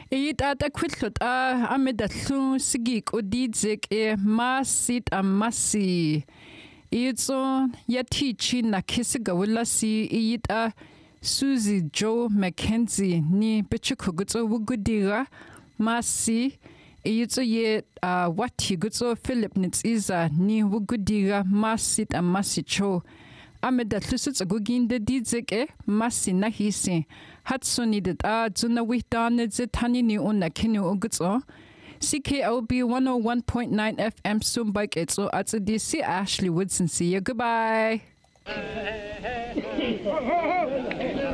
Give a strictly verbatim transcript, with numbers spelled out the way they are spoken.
It at a quitlot a amid a thun sigik or didzik e masit a massi. It's on yatichi na kisiga si it a Susie Joe Mackenzie ni Bichukugutso Wugudira Masi. It's a yet uh wati gutso Philip Nitziza ni Wugudira Masit a Masicho. Amid the Lusits a gugin the didzik e Masi nahisi. Hatsuni that ah Zuna Witan Zitani ni una kinu ugutso. C K O B one oh one point nine F M soon bike it's so at the D C Ashley Woodson. See you. Goodbye.